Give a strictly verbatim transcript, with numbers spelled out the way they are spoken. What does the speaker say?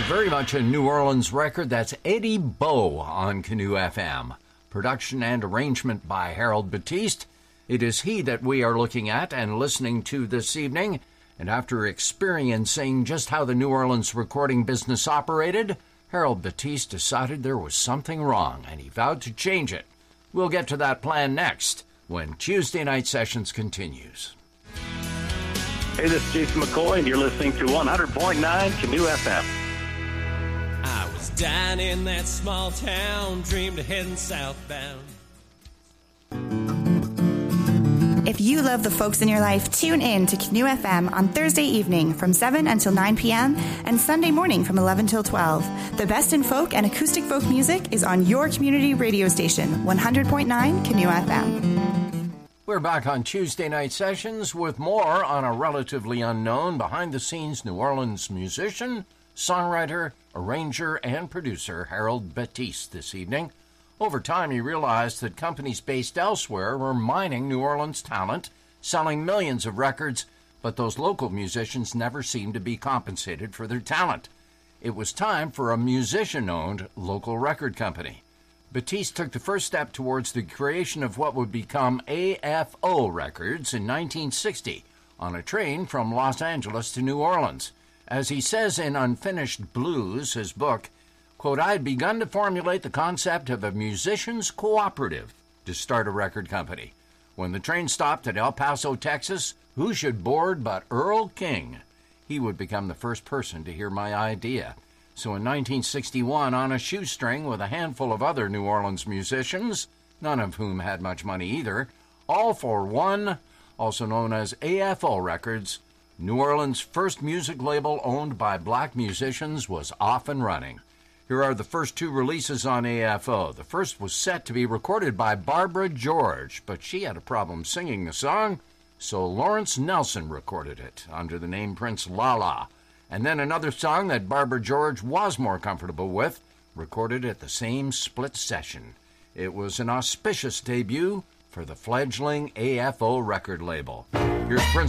Very much a New Orleans record. That's Eddie Bo on Canoe F M. Production and arrangement by Harold Batiste. It is he that we are looking at and listening to this evening. And after experiencing just how the New Orleans recording business operated, Harold Batiste decided there was something wrong, and he vowed to change it. We'll get to that plan next when Tuesday Night Sessions continues. Hey, this is Jason McCoy, and you're listening to one hundred point nine Canoe F M. I was down in that small town, dreamed of heading southbound. If you love the folks in your life, tune in to Canoe F M on Thursday evening from seven until nine p.m. and Sunday morning from eleven till twelve. The best in folk and acoustic folk music is on your community radio station, one hundred point nine Canoe F M. We're back on Tuesday Night Sessions with more on a relatively unknown behind-the-scenes New Orleans musician, songwriter, arranger, and producer Harold Batiste this evening. Over time, he realized that companies based elsewhere were mining New Orleans talent, selling millions of records, but those local musicians never seemed to be compensated for their talent. It was time for a musician-owned local record company. Batiste took the first step towards the creation of what would become A F O Records in nineteen sixty on a train from Los Angeles to New Orleans. As he says in Unfinished Blues, his book, quote, I had begun to formulate the concept of a musician's cooperative to start a record company. When the train stopped at El Paso, Texas, who should board but Earl King? He would become the first person to hear my idea. So in nineteen sixty-one, on a shoestring with a handful of other New Orleans musicians, none of whom had much money either, all for one, also known as A F O Records, New Orleans' first music label owned by black musicians, was off and running. Here are the first two releases on A F O. The first was set to be recorded by Barbara George, but she had a problem singing the song, so Lawrence Nelson recorded it under the name Prince Lala. And then another song that Barbara George was more comfortable with, recorded at the same split session. It was an auspicious debut for the fledgling A F O record label. Here's Prince